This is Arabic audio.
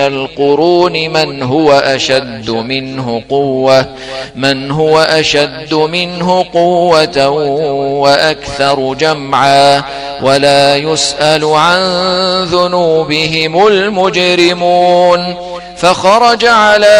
القرون من هو أشد منه قوة وأكثر جمعا ولا يسأل عن ذنوبهم المجرمون فخرج على